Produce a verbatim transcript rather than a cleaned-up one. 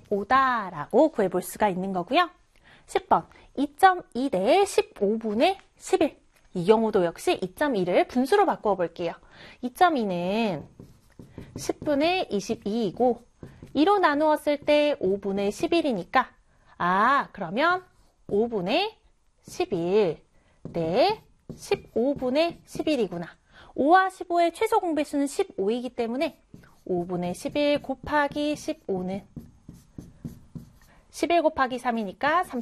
십오다라고 구해볼 수가 있는 거고요. 십 번 이 점 이 대에 십오분의 십일. 이 경우도 역시 이 점 이를 분수로 바꾸어 볼게요. 이 점 이는 십분의 이십이이고 이로 나누었을 때 오분의 십일이니까 아 그러면 오분의 십일 네 십오분의 십일이구나. 오와 십오의 최소 공배수는 십오이기 때문에 오분의 십일 곱하기 십오는 십일 곱하기 삼이니까